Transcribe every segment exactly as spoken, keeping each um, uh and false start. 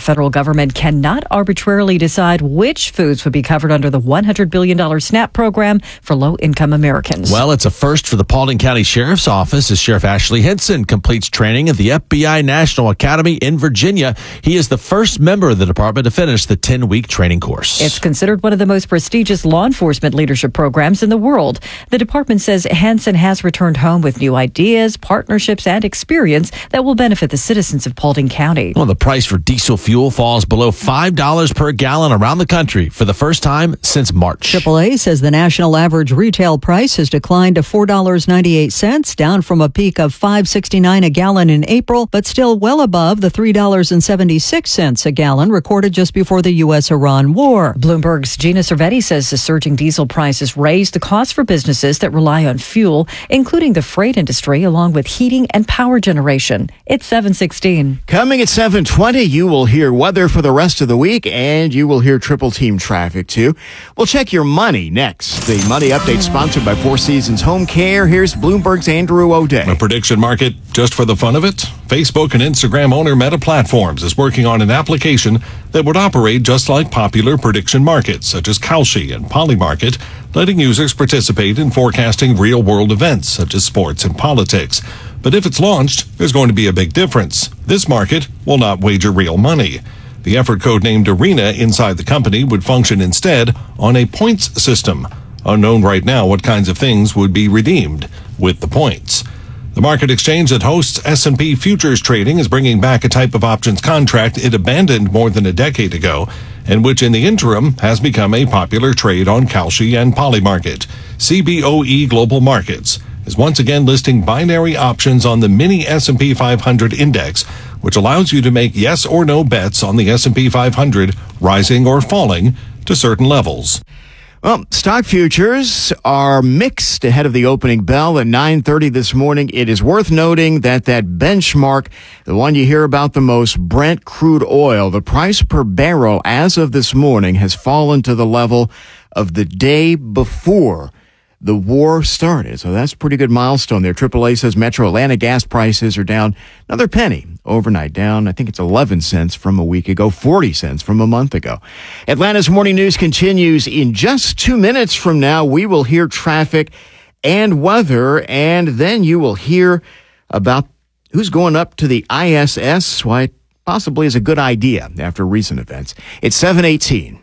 federal government cannot arbitrarily decide which foods would be covered under the one hundred billion dollars SNAP program for low-income Americans. Well, it's a first for the Paulding County Sheriff's Office as Sheriff Ashley Henson completes training at the F B I National Academy in Virginia. He is the first member of the department to finish the ten-week training course. It's considered one of the most prestigious law enforcement leadership programs in the world. The department says Henson has returned home with new ideas, partnerships, and experience that will benefit the citizens of Paulding County. Well, the price for diesel fuel falls below five dollars per gallon around the country for the first time since March. triple A says the national average retail price has declined to four dollars and ninety-eight cents, down from a peak of five dollars and sixty-nine cents a gallon in April, but still well above the three dollars and seventy-six cents a gallon recorded just before the U S Iran war. Bloomberg's Gina Cervetti says the surging diesel prices raise the cost for businesses that rely on fuel, including the freight industry, along with heating and power generation. It's seven sixteen. Coming at seven twenty, you will hear weather for the rest of the week, and you will hear triple team traffic, too. We'll check your money next. The Money Update sponsored by Four Seasons Home Care. Here's Bloomberg's Andrew O'Day. A prediction market just for the fun of it? Facebook and Instagram owner Meta Platforms is working on an application that would operate just like popular prediction markets, such as Kalshi and Polymarket, letting users participate in forecasting real-world events, such as sports and politics. But if it's launched, there's going to be a big difference. This market will not wager real money. The effort, codenamed Arena inside the company, would function instead on a points system. Unknown right now what kinds of things would be redeemed with the points. The market exchange that hosts S and P futures trading is bringing back a type of options contract it abandoned more than a decade ago, and which in the interim has become a popular trade on Kalshi and Polymarket. C B O E Global Markets is once again listing binary options on the mini S and P five hundred index, which allows you to make yes or no bets on the S and P five hundred rising or falling to certain levels. Well, stock futures are mixed ahead of the opening bell at nine thirty this morning. It is worth noting that that benchmark, the one you hear about the most, Brent crude oil, the price per barrel as of this morning has fallen to the level of the day before the war started. So that's a pretty good milestone there. triple A says Metro Atlanta gas prices are down another penny overnight, down, I think it's eleven cents from a week ago, forty cents from a month ago. Atlanta's Morning News continues. In just two minutes from now, we will hear traffic and weather, and then you will hear about who's going up to the I S S, why it possibly is a good idea after recent events. It's seven eighteen.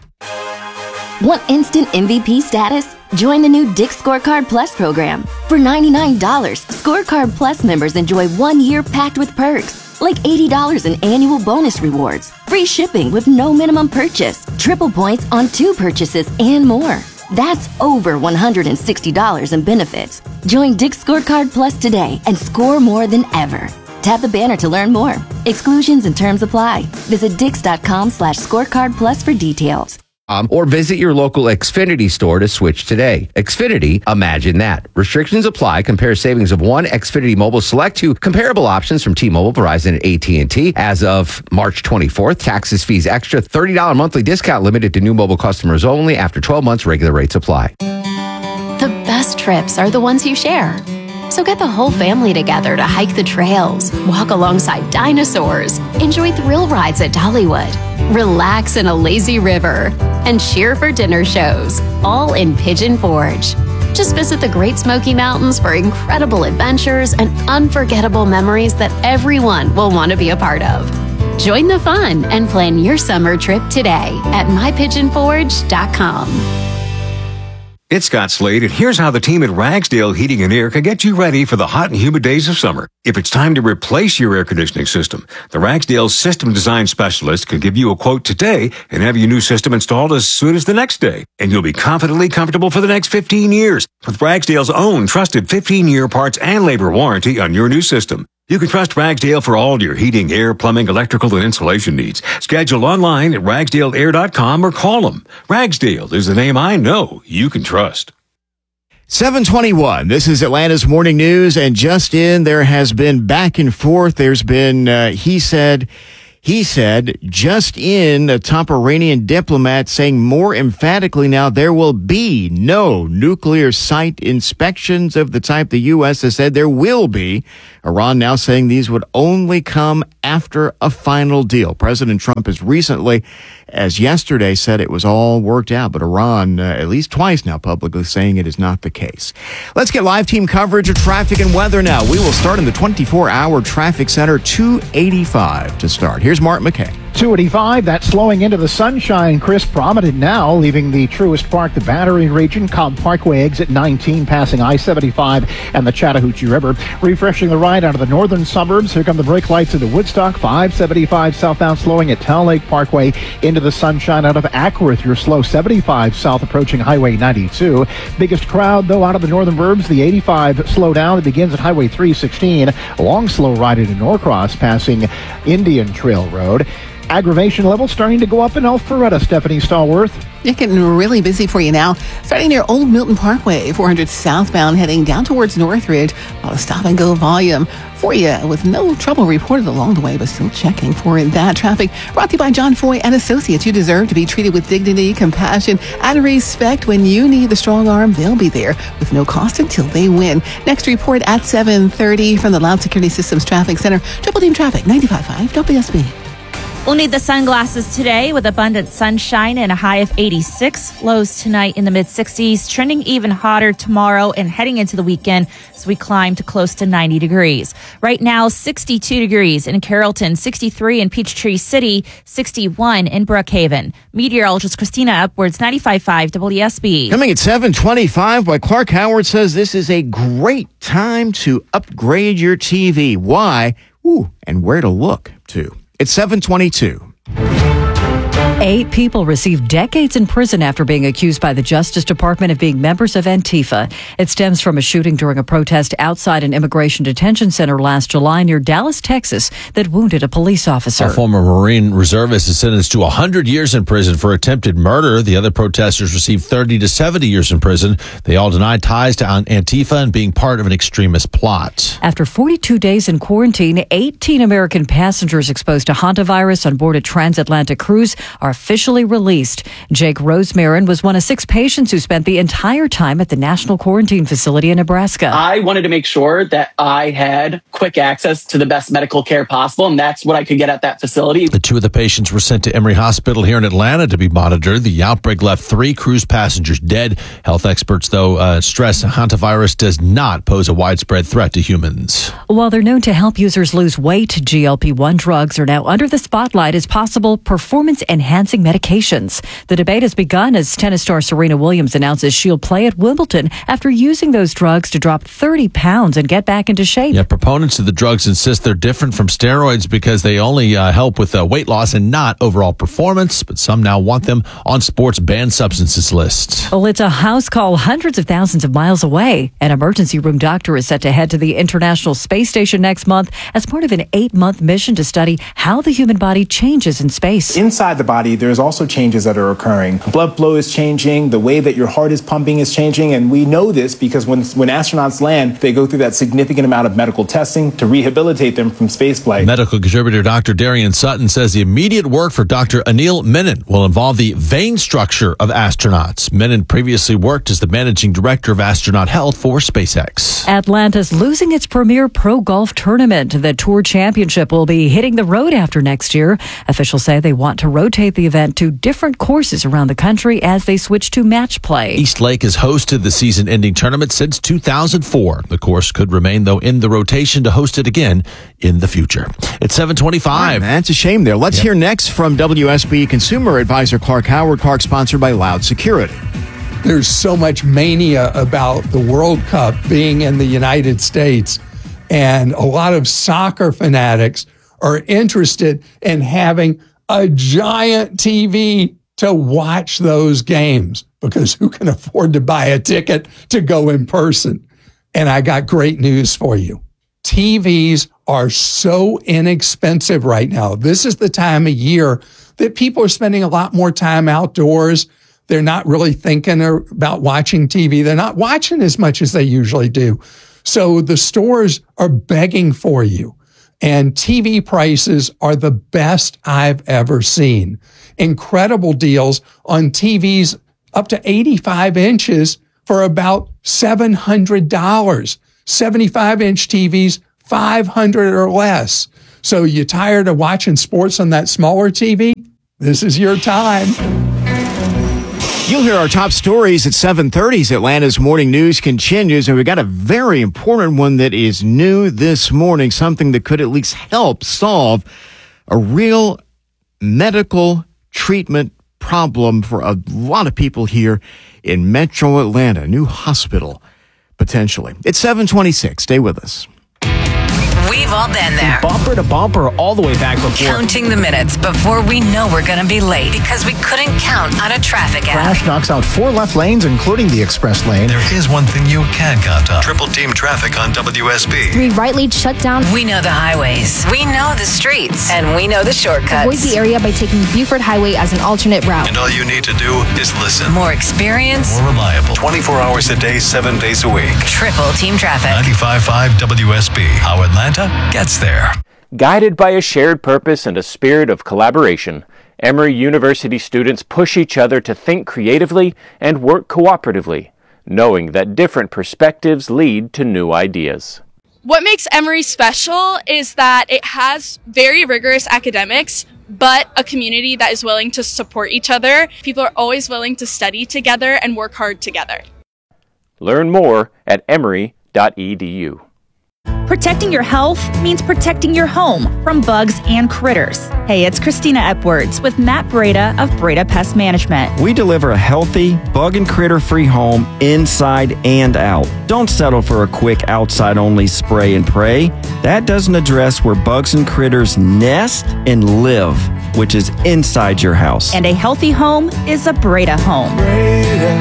Want instant M V P status? Join the new Dick's Scorecard Plus program. For ninety-nine dollars, Scorecard Plus members enjoy one year packed with perks, like eighty dollars in annual bonus rewards, free shipping with no minimum purchase, triple points on two purchases, and more. That's over one hundred sixty dollars in benefits. Join Dick's Scorecard Plus today and score more than ever. Tap the banner to learn more. Exclusions and terms apply. Visit dix.com slash scorecard plus for details. Um, or visit your local Xfinity store to switch today. Xfinity, imagine that. Restrictions apply. Compare savings of one Xfinity Mobile Select to comparable options from T-Mobile, Verizon, and A T and T. As of March twenty-fourth, taxes, fees, extra, thirty dollars monthly discount limited to new mobile customers only. After twelve months, regular rates apply. The best trips are the ones you share. So get the whole family together to hike the trails, walk alongside dinosaurs, enjoy thrill rides at Dollywood, relax in a lazy river, and cheer for dinner shows, all in Pigeon Forge. Just visit the Great Smoky Mountains for incredible adventures and unforgettable memories that everyone will want to be a part of. Join the fun and plan your summer trip today at my pigeon forge dot com. It's Scott Slade, and here's how the team at Ragsdale Heating and Air can get you ready for the hot and humid days of summer. If it's time to replace your air conditioning system, the Ragsdale System Design Specialist can give you a quote today and have your new system installed as soon as the next day. And you'll be confidently comfortable for the next fifteen years with Ragsdale's own trusted fifteen-year parts and labor warranty on your new system. You can trust Ragsdale for all your heating, air, plumbing, electrical, and insulation needs. Schedule online at ragsdale air dot com or call them. Ragsdale is the name I know you can trust. seven twenty-one. This is Atlanta's Morning News, and just in, there has been back and forth. There's been, uh, he said, He said, just in, a top Iranian diplomat saying more emphatically now there will be no nuclear site inspections of the type the U S has said there will be. Iran now saying these would only come after a final deal. President Trump has recently, as yesterday, said it was all worked out, but Iran, uh, at least twice now, publicly saying it is not the case. Let's get live team coverage of traffic and weather now. We will start in the twenty-four hour traffic center, two eighty-five to start. Here's Mark McKay. two eighty-five, that's slowing into the sunshine. Chris prominent now, leaving the Truist Park, the Battery region, Cobb Parkway exit nineteen, passing I seventy-five and the Chattahoochee River. Refreshing the ride out of the northern suburbs. Here come the brake lights into Woodstock, five seventy-five southbound, slowing at Tell Lake Parkway into the sunshine out of Ackworth. You're slow seventy-five south approaching Highway ninety-two. Biggest crowd, though, out of the northern burbs. The eighty-five slow down. It begins at Highway three sixteen. A long slow ride into Norcross, passing Indian Trail Road. Aggravation level starting to go up in Alpharetta. Stephanie Stallworth. It's getting really busy for you now. Starting near Old Milton Parkway, four hundred southbound, heading down towards Northridge. A stop and go volume for you with no trouble reported along the way, but still checking for that traffic. Brought to you by John Foy and Associates. You deserve to be treated with dignity, compassion, and respect. When you need the strong arm, they'll be there with no cost until they win. Next report at seven thirty from the Loud Security Systems Traffic Center. Triple Team Traffic, ninety-five point five W S B. We'll need the sunglasses today with abundant sunshine and a high of eighty-six. Lows tonight in the mid sixties, trending even hotter tomorrow and heading into the weekend as we climb to close to ninety degrees. Right now, sixty-two degrees in Carrollton, sixty-three in Peachtree City, sixty-one in Brookhaven. Meteorologist Christina Upwards, ninety-five point five W S B. Coming at seven twenty-five, why Clark Howard says this is a great time to upgrade your T V. Why? Ooh, and where to look to. It's seven twenty-two. Eight people received decades in prison after being accused by the Justice Department of being members of Antifa. It stems from a shooting during a protest outside an immigration detention center last July near Dallas, Texas, that wounded a police officer. A former Marine reservist is sentenced to one hundred years in prison for attempted murder. The other protesters received thirty to seventy years in prison. They all denied ties to Antifa and being part of an extremist plot. After forty-two days in quarantine, eighteen American passengers exposed to hantavirus on board a transatlantic cruise are officially released. Jake Rosemarin was one of six patients who spent the entire time at the National Quarantine Facility in Nebraska. I wanted to make sure that I had quick access to the best medical care possible, and that's what I could get at that facility. The two of the patients were sent to Emory Hospital here in Atlanta to be monitored. The outbreak left three cruise passengers dead. Health experts, though, uh, stress hantavirus does not pose a widespread threat to humans. While they're known to help users lose weight, G L P one drugs are now under the spotlight as possible performance-enhancing medications. The debate has begun as tennis star Serena Williams announces she'll play at Wimbledon after using those drugs to drop thirty pounds and get back into shape. Yeah, proponents of the drugs insist they're different from steroids because they only uh, help with uh, weight loss and not overall performance, but some now want them on sports banned substances lists. Well, it's a house call hundreds of thousands of miles away. An emergency room doctor is set to head to the International Space Station next month as part of an eight-month mission to study how the human body changes in space. Inside the body, there's also changes that are occurring. Blood flow is changing, the way that your heart is pumping is changing, and we know this because when, when astronauts land, they go through that significant amount of medical testing to rehabilitate them from spaceflight. Medical contributor Doctor Darian Sutton says the immediate work for Doctor Anil Menon will involve the vein structure of astronauts. Menon previously worked as the managing director of astronaut health for SpaceX. Atlanta's losing its premier pro golf tournament. The Tour Championship will be hitting the road after next year. Officials say they want to rotate the event to different courses around the country as they switch to match play. East Lake has hosted the season-ending tournament since two thousand four. The course could remain, though, in the rotation to host it again in the future. It's seven twenty-five. Right, that's a shame there. Let's yep. hear next from W S B consumer advisor Clark Howard. Clark, sponsored by Loud Security. There's so much mania about the World Cup being in the United States, and a lot of soccer fanatics are interested in having a giant T V to watch those games, because who can afford to buy a ticket to go in person? And I got great news for you. T Vs are so inexpensive right now. This is the time of year that people are spending a lot more time outdoors. They're not really thinking about watching T V. They're not watching as much as they usually do. So the stores are begging for you. And T V prices are the best I've ever seen. Incredible deals on T Vs up to eighty-five inches for about seven hundred dollars. seventy-five inch T Vs, five hundred dollars or less. So you tired of watching sports on that smaller T V? This is your time. You'll hear our top stories at seven thirty as Atlanta's Morning News continues, and we've got a very important one that is new this morning, something that could at least help solve a real medical treatment problem for a lot of people here in Metro Atlanta. New hospital, potentially. It's seven twenty-six. Stay with us. We've all been there. Bumper to bumper all the way back before. Counting the minutes before we know we're going to be late because we couldn't count on a traffic app. Crash knocks out four left lanes, including the express lane. There is one thing you can count on. Triple team traffic on W S B. Three right lanes shut down. We know the highways. We know the streets. And we know the shortcuts. Avoid the area by taking Buford Highway as an alternate route. And all you need to do is listen. More experience. More reliable. twenty-four hours a day, seven days a week. Triple team traffic. ninety-five point five W S B. How Atlanta gets there. Guided by a shared purpose and a spirit of collaboration, Emory University students push each other to think creatively and work cooperatively, knowing that different perspectives lead to new ideas. What makes Emory special is that it has very rigorous academics, but a community that is willing to support each other. People are always willing to study together and work hard together. Learn more at emory dot e d u. Protecting your health means protecting your home from bugs and critters. Hey, it's Christina Epwards with Matt Breda of Breda Pest Management. We deliver a healthy, bug and critter-free home inside and out. Don't settle for a quick outside-only spray and pray. That doesn't address where bugs and critters nest and live, which is inside your house. And a healthy home is a Breda home. Breda,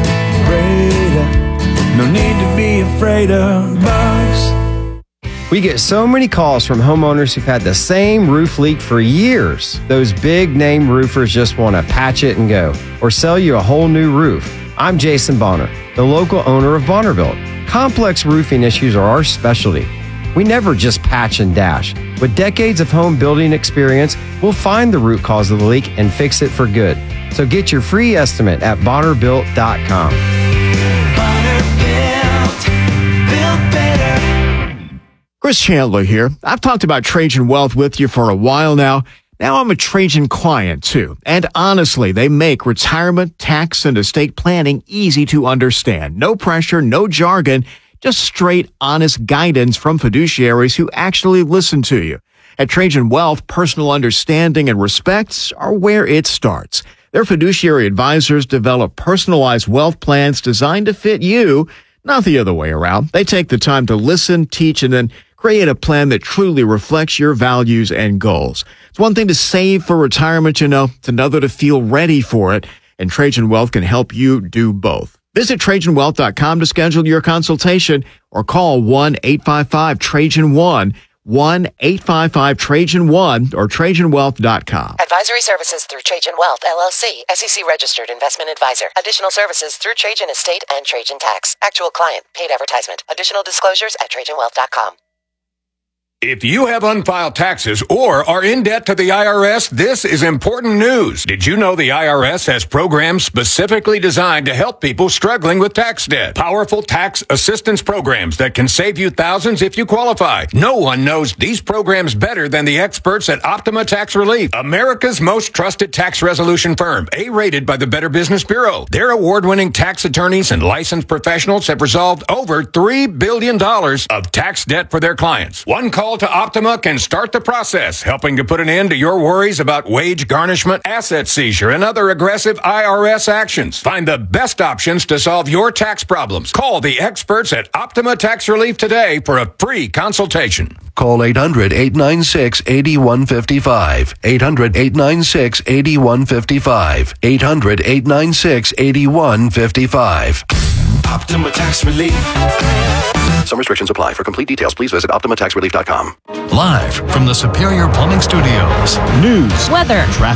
Breda, no need to be afraid of bugs. We get so many calls from homeowners who've had the same roof leak for years. Those big name roofers just want to patch it and go, or sell you a whole new roof. I'm Jason Bonner, the local owner of Bonnerbuilt. Complex roofing issues are our specialty. We never just patch and dash. With decades of home building experience, we'll find the root cause of the leak and fix it for good. So get your free estimate at bonner built dot com. Chris Chandler here. I've talked about Trajan Wealth with you for a while now. Now I'm a Trajan client too. And honestly, they make retirement, tax, and estate planning easy to understand. No pressure, no jargon, just straight, honest guidance from fiduciaries who actually listen to you. At Trajan Wealth, personal understanding and respect are where it starts. Their fiduciary advisors develop personalized wealth plans designed to fit you, not the other way around. They take the time to listen, teach, and then create a plan that truly reflects your values and goals. It's one thing to save for retirement, you know. It's another to feel ready for it. And Trajan Wealth can help you do both. Visit Trajan Wealth dot com to schedule your consultation or call one eight five five Trajan one, one eight five five Trajan one, or Trajan Wealth dot com. Advisory services through Trajan Wealth, L L C, S E C registered investment advisor. Additional services through Trajan Estate and Trajan Tax. Actual client, paid advertisement. Additional disclosures at Trajan Wealth dot com. If you have unfiled taxes or are in debt to the I R S, this is important news. Did you know the I R S has programs specifically designed to help people struggling with tax debt? Powerful tax assistance programs that can save you thousands if you qualify. No one knows these programs better than the experts at Optima Tax Relief, America's most trusted tax resolution firm, A-rated by the Better Business Bureau. Their award-winning tax attorneys and licensed professionals have resolved over three billion dollars of tax debt for their clients. One call to Optima can start the process, helping to put an end to your worries about wage garnishment, asset seizure, and other aggressive I R S actions. Find the best options to solve your tax problems. Call the experts at Optima Tax Relief today for a free consultation. Call eight hundred, eight nine six, eight one five five. eight hundred, eight nine six, eight one five five. eight hundred, eight nine six, eight one five five. Optima Tax Relief. Some restrictions apply. For complete details, please visit optima tax relief dot com. Live from the Superior Plumbing Studios. News, weather, traffic,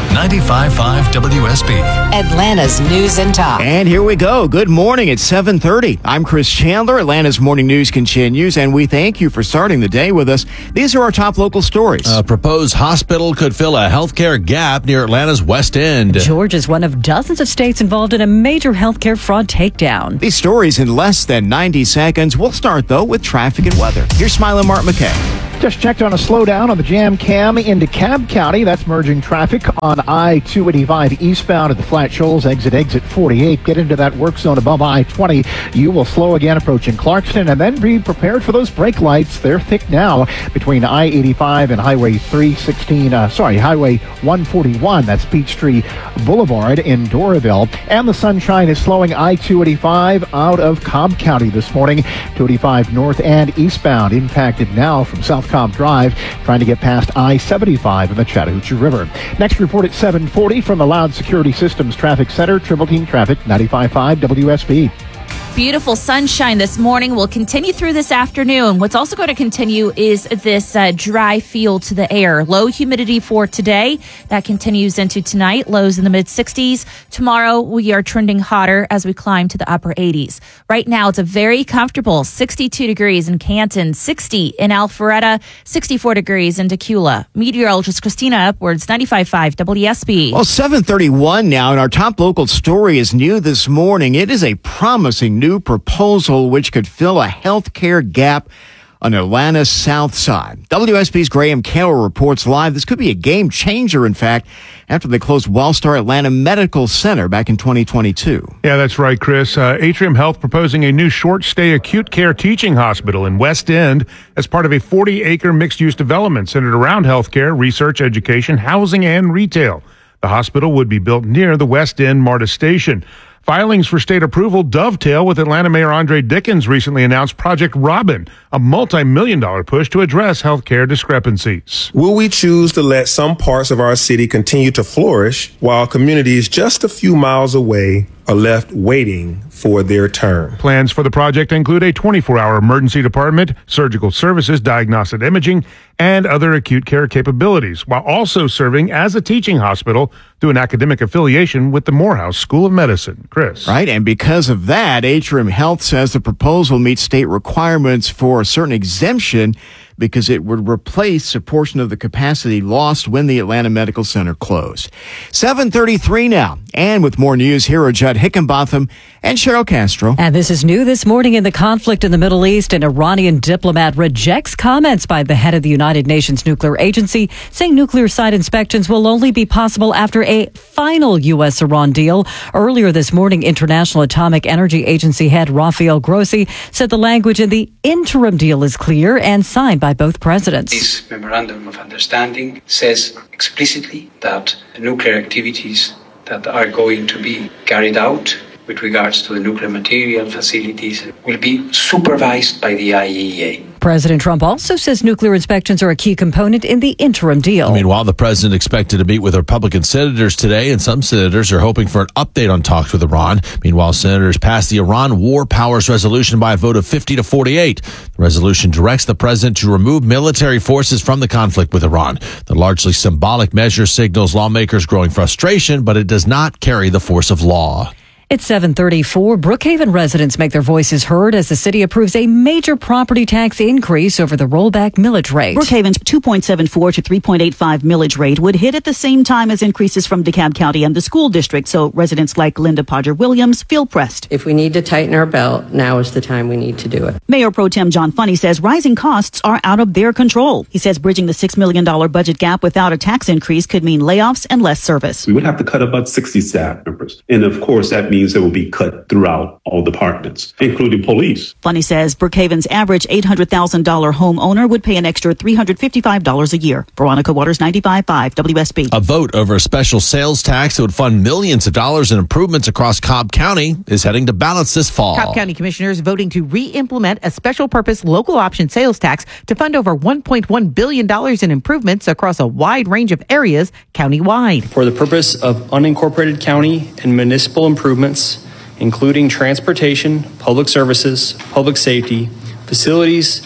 ninety-five point five W S B. Atlanta's News and Talk. And here we go. Good morning. It's seven thirty. I'm Chris Chandler. Atlanta's Morning News continues, and we thank you for starting the day with us. These are our top local stories. A proposed hospital could fill a healthcare gap near Atlanta's West End. Georgia is one of dozens of states involved in a major healthcare fraud takedown. These stories in less than ninety seconds. We'll start, though, with traffic and weather. Here's Smiling Mark McKay. Just checked on a slowdown on the Jam Cam into Cobb County. That's merging traffic on I two eighty-five eastbound at the Flat Shoals exit, exit forty-eight. Get into that work zone above I twenty. You will slow again approaching Clarkston, and then be prepared for those brake lights. They're thick now between I eighty-five and Highway three sixteen, uh, sorry, Highway one forty-one. That's Peachtree Boulevard in Doraville. And the sunshine is slowing I two eighty-five out of Cobb County this morning. two eighty-five north and eastbound impacted now from South Cobb Drive, trying to get past I seventy-five in the Chattahoochee River. Next report at seven forty from the Loud Security Systems Traffic Center, Triple Team Traffic, ninety-five point five W S B. Beautiful sunshine this morning will continue through this afternoon. What's also going to continue is this uh, dry feel to the air. Low humidity for today. That continues into tonight. Lows in the mid sixties. Tomorrow, we are trending hotter as we climb to the upper eighties. Right now, it's a very comfortable sixty-two degrees in Canton, sixty in Alpharetta, sixty-four degrees in Tequila. Meteorologist Christina Upwards, ninety-five point five W S B. Well, seven thirty-one now, and our top local story is new this morning. It is a promising new proposal which could fill a health care gap on Atlanta's south side. W S B's Graham Kaler reports live. This could be a game changer, in fact, after they closed Wellstar Atlanta Medical Center back in twenty twenty-two. Yeah, that's right, Chris. Uh, Atrium Health proposing a new short-stay acute care teaching hospital in West End as part of a forty-acre mixed-use development centered around healthcare, research, education, housing, and retail. The hospital would be built near the West End MARTA station. Filings for state approval dovetail with Atlanta Mayor Andre Dickens' recently announced Project Robin, a multi-million dollar push to address healthcare discrepancies. Will we choose to let some parts of our city continue to flourish while communities just a few miles away are left waiting for their turn? Plans for the project include a twenty-four hour emergency department, surgical services, diagnostic imaging, and other acute care capabilities, while also serving as a teaching hospital through an academic affiliation with the Morehouse School of Medicine. Chris. Right, and because of that, Atrium Health says the proposal meets state requirements for a certain exemption because it would replace a portion of the capacity lost when the Atlanta Medical Center closed. seven thirty-three now, and with more news, here are Judd Hickenbotham and Cheryl Castro. And this is new this morning in the conflict in the Middle East. An Iranian diplomat rejects comments by the head of the United Nations Nuclear Agency, saying nuclear site inspections will only be possible after a final U S Iran deal. Earlier this morning, International Atomic Energy Agency head Rafael Grossi said the language in the interim deal is clear and signed by both presidents. This memorandum of understanding says explicitly that the nuclear activities that are going to be carried out with regards to the nuclear material facilities will be supervised by the I A E A. President Trump also says nuclear inspections are a key component in the interim deal. Meanwhile, the president expected to meet with Republican senators today, and some senators are hoping for an update on talks with Iran. Meanwhile, senators passed the Iran War Powers Resolution by a vote of fifty to forty-eight. The resolution directs the president to remove military forces from the conflict with Iran. The largely symbolic measure signals lawmakers' growing frustration, but it does not carry the force of law. It's seven thirty-four. Brookhaven residents make their voices heard as the city approves a major property tax increase over the rollback millage rate. Brookhaven's two point seven four to three point eight five millage rate would hit at the same time as increases from DeKalb County and the school district, so residents like Linda Podger Williams feel pressed. If we need to tighten our belt, now is the time we need to do it. Mayor Pro Tem John Funny says rising costs are out of their control. He says bridging the six million dollars budget gap without a tax increase could mean layoffs and less service. We would have to cut about sixty staff members, and of course that means there will be cut throughout all departments, including police. Funny says Brookhaven's average eight hundred thousand dollars homeowner would pay an extra three hundred fifty-five dollars a year. Veronica Waters, ninety-five point five W S B. A vote over a special sales tax that would fund millions of dollars in improvements across Cobb County is heading to ballots this fall. Cobb County commissioners voting to re-implement a special purpose local option sales tax to fund over one point one billion dollars in improvements across a wide range of areas countywide. For the purpose of unincorporated county and municipal improvements, including transportation, public services, public safety, facilities,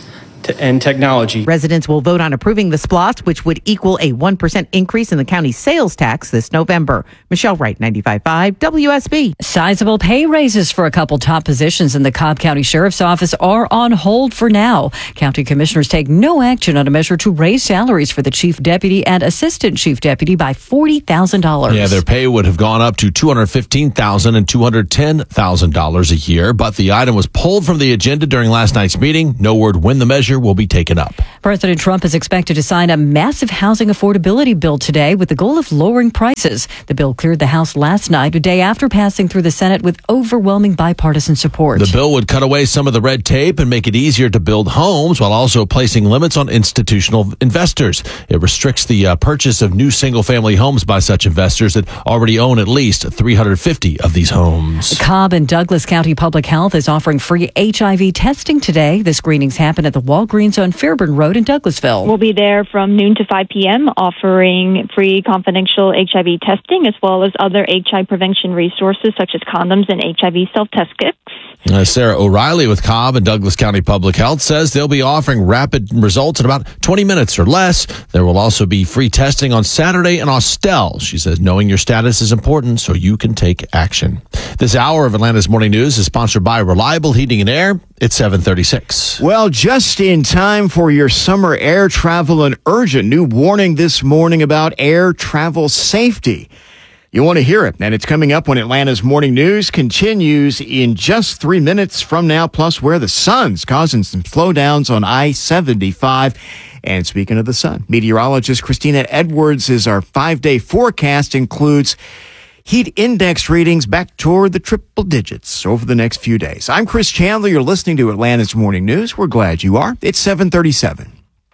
t- and technology. Residents will vote on approving the splost, which would equal a one percent increase in the county's sales tax this November. Michelle Wright, ninety-five point five W S B. Sizable pay raises for a couple top positions in the Cobb County Sheriff's Office are on hold for now. County commissioners take no action on a measure to raise salaries for the chief deputy and assistant chief deputy by forty thousand dollars. Yeah, their pay would have gone up to two hundred fifteen thousand dollars and two hundred ten thousand dollars a year, but the item was pulled from the agenda during last night's meeting. No word when the measure will be taken up. President Trump is expected to sign a massive housing affordability bill today with the goal of lowering prices. The bill cleared the House last night, a day after passing through the Senate with overwhelming bipartisan support. The bill would cut away some of the red tape and make it easier to build homes while also placing limits on institutional investors. It restricts the uh, purchase of new single-family homes by such investors that already own at least three hundred fifty of these homes. Cobb and Douglas County Public Health is offering free H I V testing today. The screenings happen at the Walgreens on Fairburn Road in Douglasville. We'll be there from noon to five p.m. offering free confidential H I V testing as well as other H I V prevention resources such as condoms and H I V self-test kits. Uh, Sarah O'Reilly with Cobb and Douglas County Public Health says they'll be offering rapid results in about twenty minutes or less. There will also be free testing on Saturday in Austell. She says knowing your status is important so you can take action. This hour of Atlanta's Morning News is sponsored by Reliable Heating and Air. It's seven thirty-six. Well, just in time for your summer air travel, an urgent new warning this morning about air travel safety. You want to hear it, and it's coming up when Atlanta's Morning News continues in just three minutes from now, plus where the sun's causing some slowdowns on I seventy-five. And speaking of the sun, meteorologist Christina Edwards is our five-day forecast includes heat index readings back toward the triple digits over the next few days. I'm Chris Chandler. You're listening to Atlanta's Morning News. We're glad you are. It's seven thirty-seven.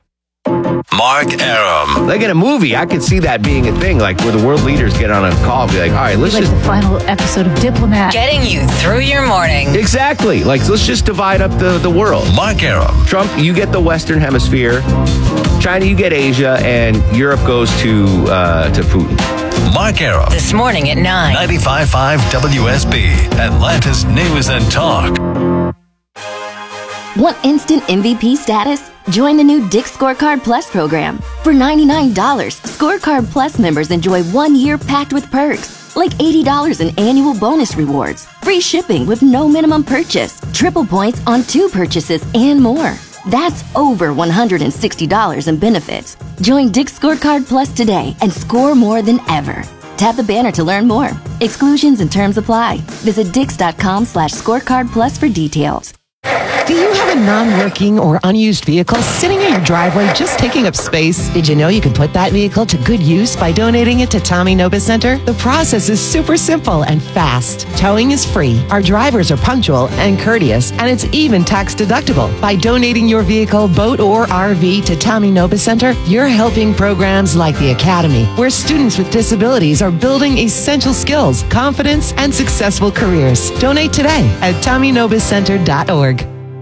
Mark Arum. Like in a movie, I could see that being a thing, like where the world leaders get on a call and be like, all right, let's like just... the final episode of Diplomat. Getting you through your morning. Exactly. Like, let's just divide up the, the world. Mark Arum. Trump, you get the Western Hemisphere. China, you get Asia. And Europe goes to, uh, to Putin. Mark Arum. This morning at nine. ninety-five point five W S B. Atlanta's News and Talk. Want instant M V P status? Join the new Dick's Scorecard Plus program. For ninety-nine dollars, Scorecard Plus members enjoy one year packed with perks, like eighty dollars in annual bonus rewards, free shipping with no minimum purchase, triple points on two purchases, and more. That's over one hundred sixty dollars in benefits. Join Dick's Scorecard Plus today and score more than ever. Tap the banner to learn more. Exclusions and terms apply. Visit dix.com slash scorecard plus for details. Do you have a non-working or unused vehicle sitting in your driveway just taking up space? Did you know you can put that vehicle to good use by donating it to Tommy Nobis Center? The process is super simple and fast. Towing is free. Our drivers are punctual and courteous, and it's even tax deductible. By donating your vehicle, boat, or R V to Tommy Nobis Center, you're helping programs like the Academy, where students with disabilities are building essential skills, confidence, and successful careers. Donate today at tommy nobis center dot org.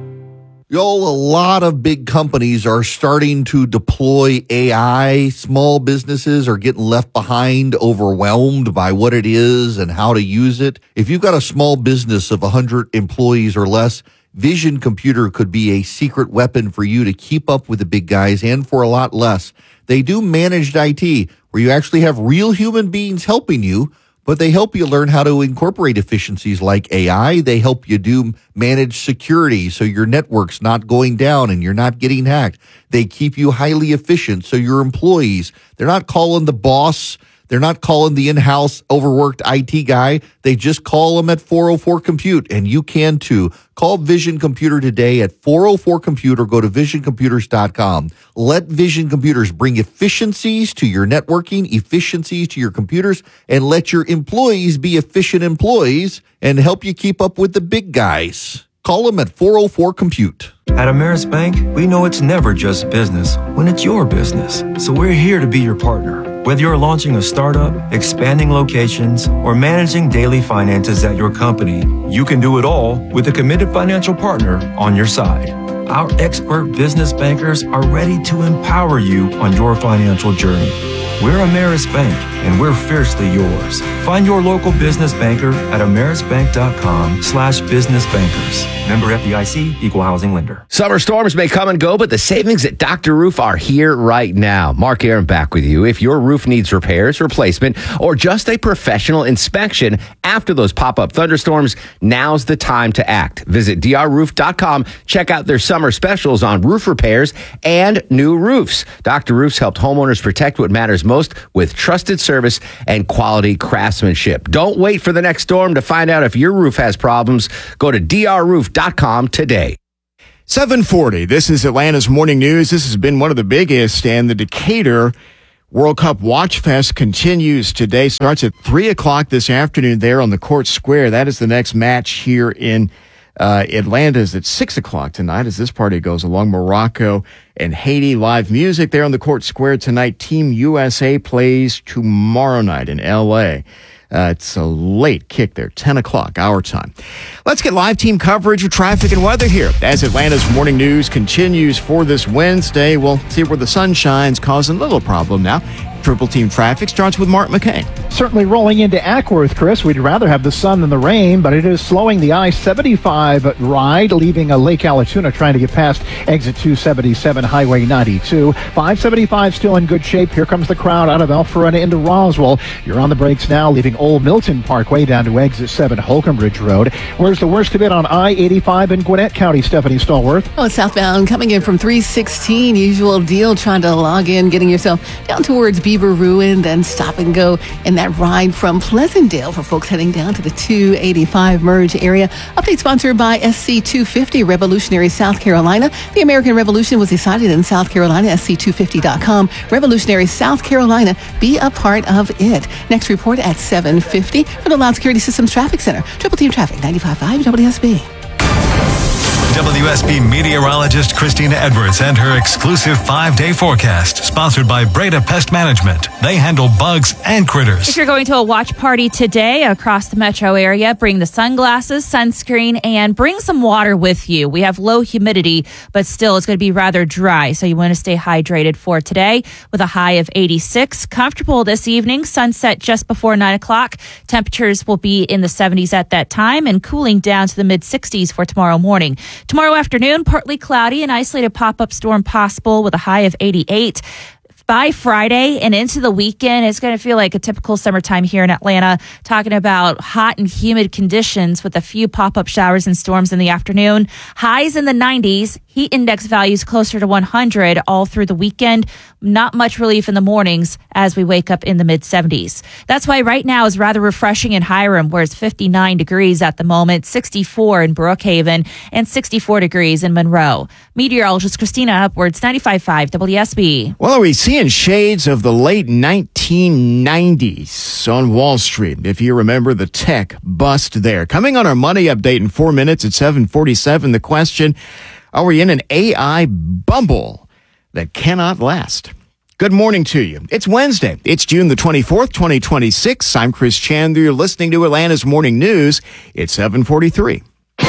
Yo, a lot of big companies are starting to deploy A I. Small businesses are getting left behind, overwhelmed by what it is and how to use it. If you've got a small business of one hundred employees or less, Vision Computer could be a secret weapon for you to keep up with the big guys and for a lot less. They do managed I T, where you actually have real human beings helping you, but they help you learn how to incorporate efficiencies like A I. They help you do managed security so your network's not going down and you're not getting hacked. They keep you highly efficient so your employees, they're not calling the boss, they're not calling the in-house overworked I T guy. They just call them at four oh four compute, and you can too. Call Vision Computer today at four oh four compute or go to vision computers dot com. Let Vision Computers bring efficiencies to your networking, efficiencies to your computers, and let your employees be efficient employees and help you keep up with the big guys. Call them at four oh four compute. At Ameris Bank, we know it's never just business when it's your business. So we're here to be your partner. Whether you're launching a startup, expanding locations, or managing daily finances at your company, you can do it all with a committed financial partner on your side. Our expert business bankers are ready to empower you on your financial journey. We're Ameris Bank, and we're fiercely yours. Find your local business banker at amerisbank.com slash business bankers. Member F D I C, Equal Housing Lender. Summer storms may come and go, but the savings at Doctor Roof are here right now. Mark Aaron back with you. If your roof needs repairs, replacement, or just a professional inspection after those pop-up thunderstorms, now's the time to act. Visit D R roof dot com. Check out their summer specials on roof repairs and new roofs. Doctor Roofs helped homeowners protect what matters most with trusted service and quality craftsmanship. Don't wait for the next storm to find out if your roof has problems. Go to D R roof dot com today. seven forty. This is Atlanta's Morning News. This has been one of the biggest, and the Decatur World Cup Watch Fest continues today. Starts at three o'clock this afternoon there on the Court Square. That is the next match here in uh, Atlanta. Is at six o'clock tonight as this party goes along. Morocco and Haiti. Live music there on the Court Square tonight. Team U S A plays tomorrow night in L A. Uh, it's a late kick there, ten o'clock, our time. Let's get live team coverage of traffic and weather here as Atlanta's Morning News continues for this Wednesday. We'll see where the sun shines, causing a little problem now. Triple team traffic starts with Mark McCain. Certainly rolling into Ackworth, Chris. We'd rather have the sun than the rain, but it is slowing the I seventy-five ride, leaving a Lake Allatoona trying to get past exit two seventy-seven, Highway ninety-two. five seventy-five still in good shape. Here comes the crowd out of Alpharetta into Roswell. You're on the brakes now, leaving Old Milton Parkway down to exit seven, Holcomb Bridge Road. Where's the worst of it on I eighty-five in Gwinnett County? Stephanie Stallworth. Oh, southbound coming in from three sixteen. Usual deal, trying to log in, getting yourself down towards Beaver Ruin, then stop and go in that ride from Pleasantdale for folks heading down to the two eighty-five merge area. Update sponsored by S C two fifty, Revolutionary South Carolina. The American Revolution was decided in South Carolina, S C two fifty dot com. Revolutionary South Carolina, be a part of it. Next report at seven fifty for the Loud Security Systems Traffic Center. Triple Team Traffic, ninety-five point five W S B. W S B meteorologist Christina Edwards and her exclusive five-day forecast, sponsored by Breda Pest Management. They handle bugs and critters. If you're going to a watch party today across the metro area, bring the sunglasses, sunscreen, and bring some water with you. We have low humidity, but still it's going to be rather dry, so you want to stay hydrated for today with a high of eighty-six. Comfortable this evening, sunset just before nine o'clock. Temperatures will be in the seventies at that time and cooling down to the mid-sixties for tomorrow morning. Tomorrow afternoon, partly cloudy, an isolated pop-up storm possible with a high of eighty-eight. By Friday and into the weekend, it's going to feel like a typical summertime here in Atlanta, talking about hot and humid conditions with a few pop-up showers and storms in the afternoon. Highs in the nineties, heat index values closer to one hundred all through the weekend. Not much relief in the mornings as we wake up in the mid-seventies. That's why right now is rather refreshing in Hiram, where it's fifty-nine degrees at the moment, sixty-four in Brookhaven, and sixty-four degrees in Monroe. Meteorologist Christina Upwards, ninety-five point five W S B. Well, are we seeing shades of the late nineteen nineties on Wall Street? If you remember the tech bust there. Coming on our money update in four minutes at seven forty-seven, the question, are we in an A I bubble that cannot last? Good morning to you. It's Wednesday. It's June the twenty-fourth, twenty twenty-six. I'm Chris Chandler. You're listening to Atlanta's Morning News. It's seven forty-three.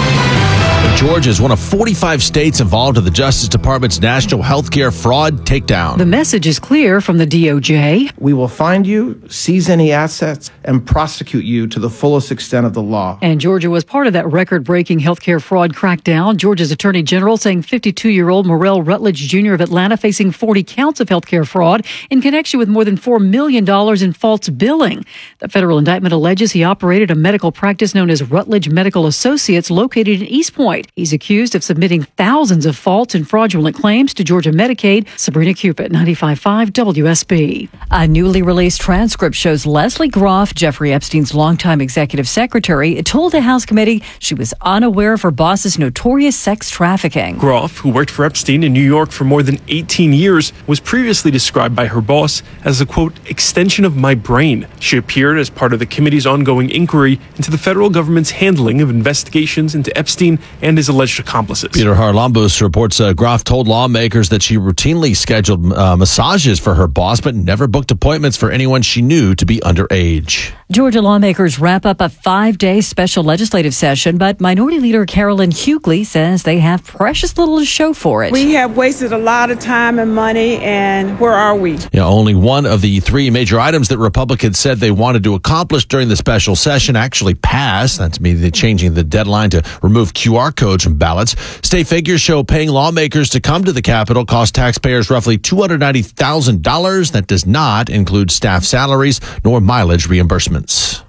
Georgia is one of forty-five states involved in the Justice Department's national healthcare fraud takedown. The message is clear from the D O J. We will find you, seize any assets, and prosecute you to the fullest extent of the law. And Georgia was part of that record-breaking healthcare fraud crackdown. Georgia's Attorney General saying fifty-two-year-old Morrell Rutledge Junior of Atlanta facing forty counts of healthcare fraud in connection with more than four million dollars in false billing. The federal indictment alleges he operated a medical practice known as Rutledge Medical Associates located in East Point. He's accused of submitting thousands of false and fraudulent claims to Georgia Medicaid. Sabrina Cupid, ninety-five point five W S B. A newly released transcript shows Leslie Groff, Jeffrey Epstein's longtime executive secretary, told a House committee she was unaware of her boss's notorious sex trafficking. Groff, who worked for Epstein in New York for more than eighteen years, was previously described by her boss as a, quote, extension of my brain. She appeared as part of the committee's ongoing inquiry into the federal government's handling of investigations into Epstein and his alleged accomplices. Peter Harlambus reports uh, Groff told lawmakers that she routinely scheduled uh, massages for her boss, but never booked appointments for anyone she knew to be underage. Georgia lawmakers wrap up a five-day special legislative session, but Minority Leader Carolyn Hughley says they have precious little to show for it. We have wasted a lot of time and money, and where are we? You know, only one of the three major items that Republicans said they wanted to accomplish during the special session actually passed. That's meaning changing the deadline to remove Q R codes from ballots. State figures show paying lawmakers to come to the Capitol cost taxpayers roughly two hundred ninety thousand dollars. That does not include staff salaries nor mileage reimbursements.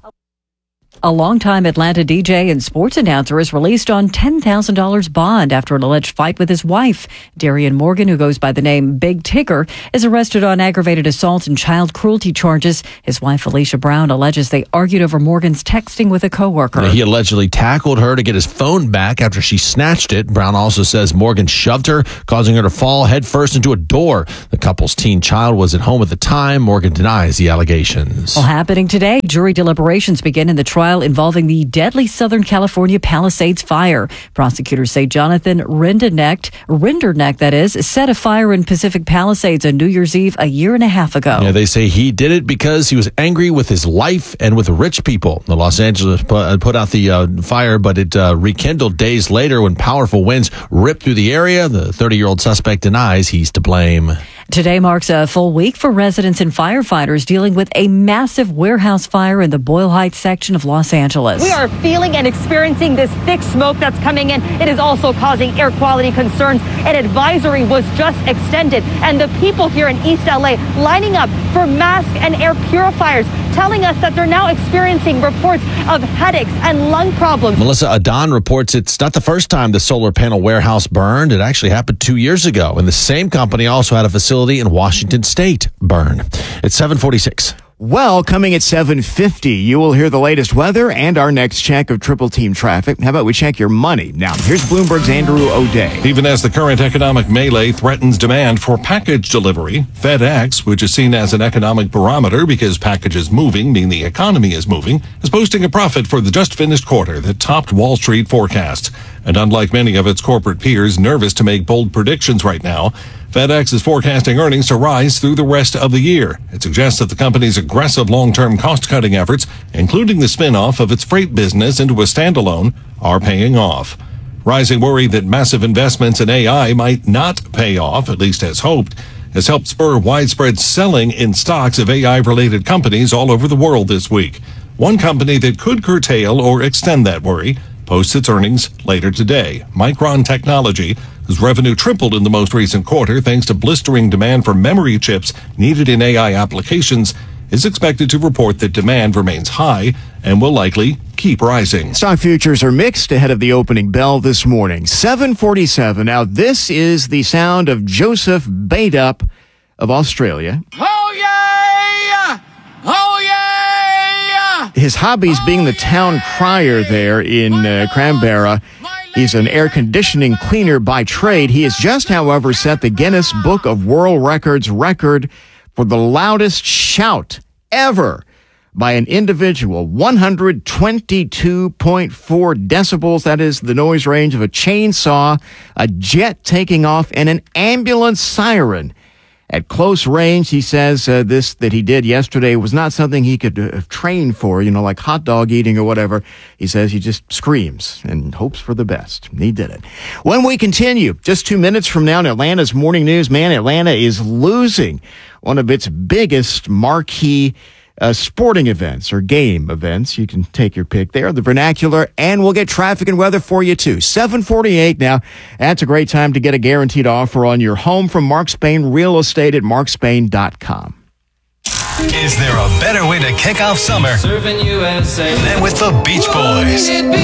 A longtime Atlanta D J and sports announcer is released on ten thousand dollars bond after an alleged fight with his wife. Darian Morgan, who goes by the name Big Tigger, is arrested on aggravated assault and child cruelty charges. His wife, Alicia Brown, alleges they argued over Morgan's texting with a coworker. He allegedly tackled her to get his phone back after she snatched it. Brown also says Morgan shoved her, causing her to fall headfirst into a door. The couple's teen child was at home at the time. Morgan denies the allegations. Well, happening today, jury deliberations begin in the trial involving the deadly Southern California Palisades fire. Prosecutors say Jonathan Rinderknecht, Rinderknecht that is, set a fire in Pacific Palisades on New Year's Eve a year and a half ago. Yeah, they say he did it because he was angry with his life and with rich people. The Los Angeles put out the uh, fire, but it uh, rekindled days later when powerful winds ripped through the area. The thirty-year-old suspect denies he's to blame. Today marks a full week for residents and firefighters dealing with a massive warehouse fire in the Boyle Heights section of Los Angeles. We are feeling and experiencing this thick smoke that's coming in. It is also causing air quality concerns. An advisory was just extended, and the people here in East L A lining up for mask and air purifiers, telling us that they're now experiencing reports of headaches and lung problems. Melissa Adon reports it's not the first time the solar panel warehouse burned. It actually happened two years ago, and the same company also had a facility in Washington State burn. It's seven forty-six. Well, coming at seven fifty, you will hear the latest weather and our next check of triple team traffic. How about we check your money? Now, here's Bloomberg's Andrew O'Day. Even as the current economic melee threatens demand for package delivery, FedEx, which is seen as an economic barometer because packages moving mean the economy is moving, is posting a profit for the just finished quarter that topped Wall Street forecasts. And unlike many of its corporate peers nervous to make bold predictions right now, FedEx is forecasting earnings to rise through the rest of the year. It suggests that the company's aggressive long-term cost-cutting efforts, including the spin-off of its freight business into a standalone, are paying off. Rising worry that massive investments in A I might not pay off, at least as hoped, has helped spur widespread selling in stocks of A I-related companies all over the world this week. One company that could curtail or extend that worry posts its earnings later today. Micron Technology, whose revenue tripled in the most recent quarter thanks to blistering demand for memory chips needed in A I applications, is expected to report that demand remains high and will likely keep rising. Stock futures are mixed ahead of the opening bell this morning. seven forty-seven. Now, this is the sound of Joseph Baidup of Australia. Oh, yeah! Oh, yeah! His hobbies being the town crier there in uh, Canberra. He's an air conditioning cleaner by trade. He has just, however, set the Guinness Book of World Records record for the loudest shout ever by an individual. one hundred twenty-two point four decibels. That is the noise range of a chainsaw, a jet taking off, and an ambulance siren. At close range, he says uh, this that he did yesterday was not something he could uh, train for, you know, like hot dog eating or whatever. He says he just screams and hopes for the best. He did it. When we continue, just two minutes from now in Atlanta's Morning News, man, Atlanta is losing one of its biggest marquee Uh, sporting events or game events. You can take your pick there, the vernacular, and we'll get traffic and weather for you too. seven forty-eight now. That's a great time to get a guaranteed offer on your home from Mark Spain Real Estate at mark spain dot com. Is there a better way to kick off summer than with the Beach Boys?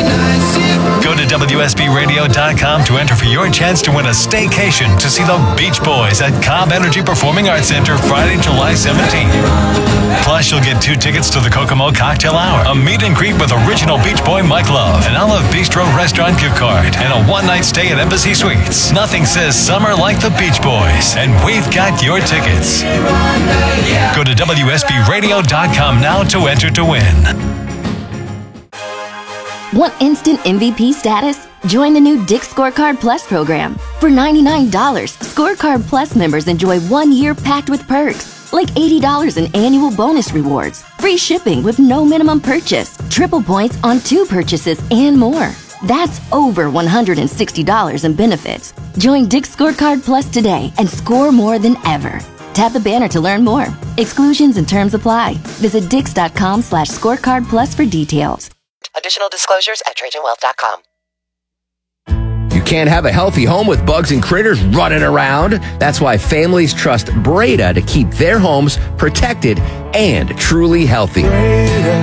Go to W S B radio dot com to enter for your chance to win a staycation to see the Beach Boys at Cobb Energy Performing Arts Center Friday, July seventeenth. Plus, you'll get two tickets to the Kokomo Cocktail Hour, a meet and greet with original Beach Boy Mike Love, an Olive Bistro restaurant gift card, and a one-night stay at Embassy Suites. Nothing says summer like the Beach Boys, and we've got your tickets. Go to W S B radio dot com now to enter to win. Want instant M V P status? Join the new Dick's Scorecard Plus program. For ninety-nine dollars, Scorecard Plus members enjoy one year packed with perks, like eighty dollars in annual bonus rewards, free shipping with no minimum purchase, triple points on two purchases, and more. That's over one hundred sixty dollars in benefits. Join Dick's Scorecard Plus today and score more than ever. Tap the banner to learn more. Exclusions and terms apply. Visit dix.com slash scorecard plus for details. Additional disclosures at trajan wealth dot com. You can't have a healthy home with bugs and critters running around. That's why families trust Breda to keep their homes protected and truly healthy. Breda,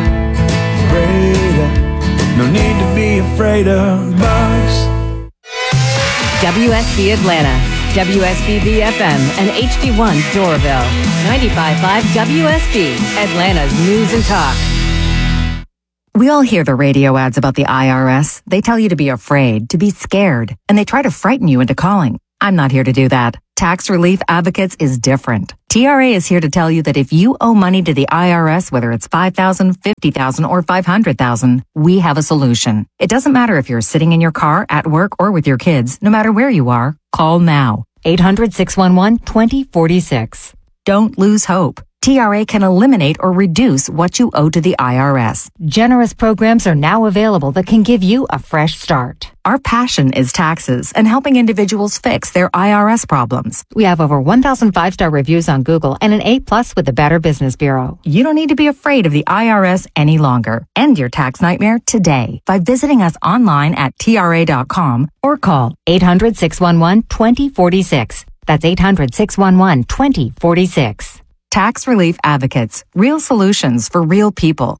Breda, no need to be afraid of bugs. W S B Atlanta, W S B B F M, and H D one Doraville. ninety-five point five W S B, Atlanta's news and talk. We all hear the radio ads about the I R S. They tell you to be afraid, to be scared, and they try to frighten you into calling. I'm not here to do that. Tax Relief Advocates is different. T R A is here to tell you that if you owe money to the I R S, whether it's five thousand dollars, fifty thousand dollars, or five hundred thousand dollars, we have a solution. It doesn't matter if you're sitting in your car, at work, or with your kids. No matter where you are, call now. eight hundred, six one one, two zero four six. Don't lose hope. T R A can eliminate or reduce what you owe to the I R S. Generous programs are now available that can give you a fresh start. Our passion is taxes and helping individuals fix their I R S problems. We have over one thousand five-star reviews on Google and an A plus with the Better Business Bureau. You don't need to be afraid of the I R S any longer. End your tax nightmare today by visiting us online at T R A dot com or call eight hundred, six one one, two zero four six. That's eight hundred, six one one, two zero four six. Tax Relief Advocates. Real solutions for real people.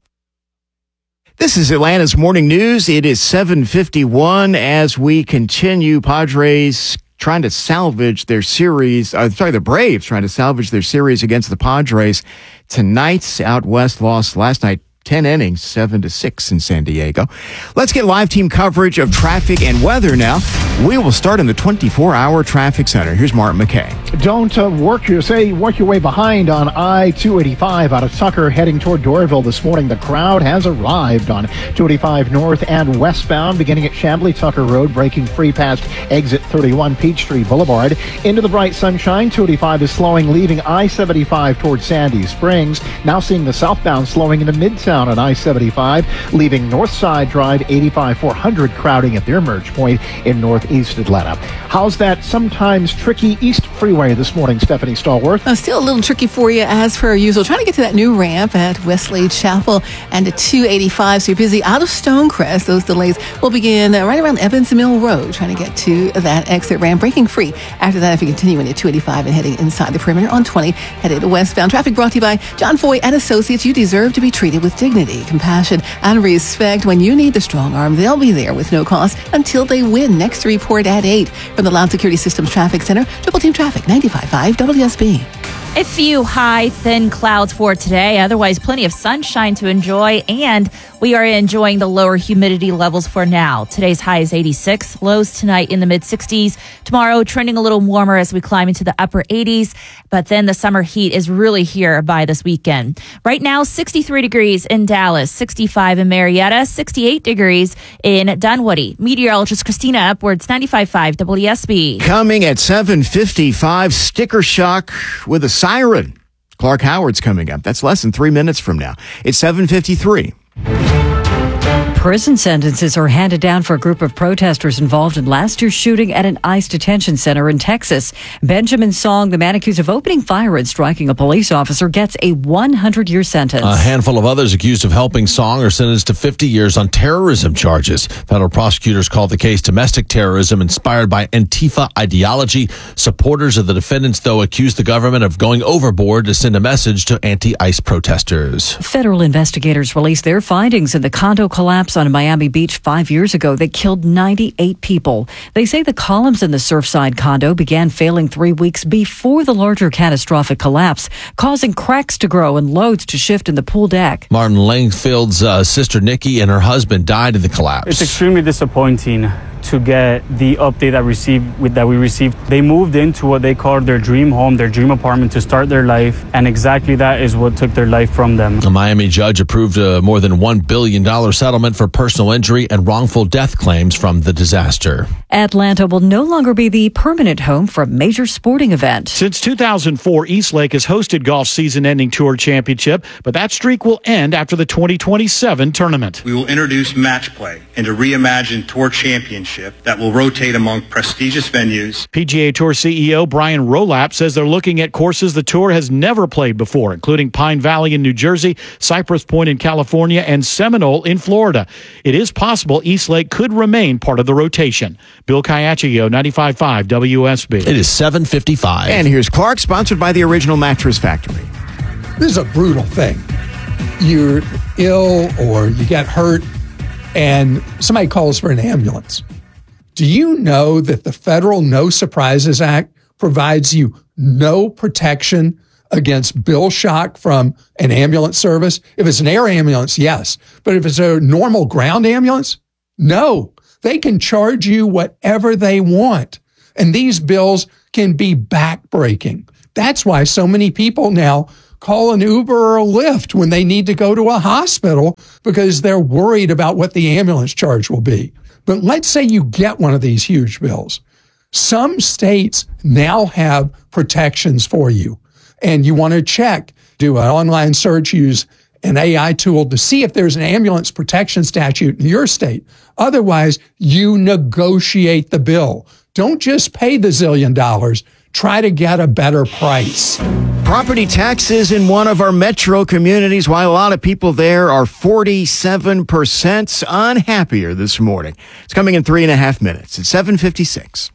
This is Atlanta's Morning News. It is seven fifty-one as we continue. Padres trying to salvage their series. Uh, sorry, the Braves trying to salvage their series against the Padres. Tonight's out west lost last night. ten innings, seven to six in San Diego. Let's get live team coverage of traffic and weather now. We will start in the twenty-four hour traffic center. Here's Martin McKay. Don't uh, work your say work your way behind on I two eighty-five out of Tucker heading toward Doraville this morning. The crowd has arrived on two eighty-five north and westbound, beginning at Chamblee Tucker Road, breaking free past exit thirty-one Peachtree Boulevard. Into the bright sunshine, two eighty-five is slowing, leaving I seventy-five toward Sandy Springs. Now seeing the southbound slowing into Midtown at I seventy-five, leaving Northside Drive eighty-five four hundred crowding at their merge point in northeast Atlanta. How's that sometimes tricky East Freeway this morning, Stephanie Stallworth? Uh, still a little tricky for you as per usual. Trying to get to that new ramp at Wesley Chapel and to two eighty-five. So you're busy out of Stonecrest. Those delays will begin uh, right around Evans Mill Road, trying to get to that exit ramp, breaking free. After that, if you continue into two eighty-five and heading inside the perimeter on twenty, headed westbound. Traffic brought to you by John Foy and Associates. You deserve to be treated with dignity, compassion, and respect. When you need the strong arm, they'll be there with no cost until they win. Next report at eight from the Loud Security Systems Traffic Center. Triple Team Traffic, ninety-five point five W S B. A few high, thin clouds for today. Otherwise, plenty of sunshine to enjoy, and we are enjoying the lower humidity levels for now. Today's high is eighty-six, lows tonight in the mid-sixties. Tomorrow, trending a little warmer as we climb into the upper eighties, but then the summer heat is really here by this weekend. Right now, sixty-three degrees in Dallas, sixty-five in Marietta, sixty-eight degrees in Dunwoody. Meteorologist Christina Upwards, ninety-five point five W S B. Coming at seven fifty-five, sticker shock with a siren. Clark Howard's coming up. That's less than three minutes from now. It's seven fifty-three. Prison sentences are handed down for a group of protesters involved in last year's shooting at an ICE detention center in Texas. Benjamin Song, the man accused of opening fire and striking a police officer, gets a one hundred year sentence. A handful of others accused of helping Song are sentenced to fifty years on terrorism charges. Federal prosecutors called the case domestic terrorism inspired by Antifa ideology. Supporters of the defendants, though, accused the government of going overboard to send a message to anti-ICE protesters. Federal investigators released their findings in the condo collapse on Miami Beach five years ago that killed ninety-eight people. They say the columns in the Surfside condo began failing three weeks before the larger catastrophic collapse, causing cracks to grow and loads to shift in the pool deck. Martin Langfield's uh, sister Nikki and her husband died in the collapse. It's extremely disappointing to get the update that received with that we received. They moved into what they called their dream home, their dream apartment to start their life, and exactly that is what took their life from them. A Miami judge approved a more than one billion dollars settlement for personal injury and wrongful death claims from the disaster. Atlanta will no longer be the permanent home for a major sporting event. Since two thousand four, Eastlake has hosted golf's season-ending tour championship, but that streak will end after the twenty twenty-seven tournament. We will introduce match play and a reimagined tour championship that will rotate among prestigious venues. P G A Tour C E O Brian Rolap says they're looking at courses the tour has never played before, including Pine Valley in New Jersey, Cypress Point in California, and Seminole in Florida. It is possible Eastlake could remain part of the rotation. Bill Caiaccio, ninety-five point five W S B. It is seven fifty-five. And here's Clark, sponsored by the Original Mattress Factory. This is a brutal thing. You're ill or you get hurt and somebody calls for an ambulance. Do you know that the Federal No Surprises Act provides you no protection against bill shock from an ambulance service? If it's an air ambulance, yes. But if it's a normal ground ambulance, no. They can charge you whatever they want. And these bills can be backbreaking. That's why so many people now call an Uber or a Lyft when they need to go to a hospital because they're worried about what the ambulance charge will be. But let's say you get one of these huge bills. Some states now have protections for you, and you want to check, do an online search, use an A I tool to see if there's an ambulance protection statute in your state. Otherwise, you negotiate the bill. Don't just pay the zillion dollars. Try to get a better price. Property taxes in one of our metro communities, while a lot of people there are forty-seven percent unhappier this morning. It's coming in three and a half minutes. It's seven fifty-six.